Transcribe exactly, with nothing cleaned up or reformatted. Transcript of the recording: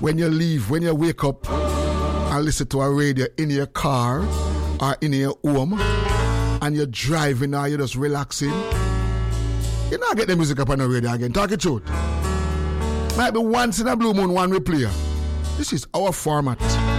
when you leave, when you wake up and listen to a radio in your car or in your home and you're driving or you're just relaxing, you not get the music up on the radio again. Talk it truth. Might be once in a blue moon, one we play. This is our format.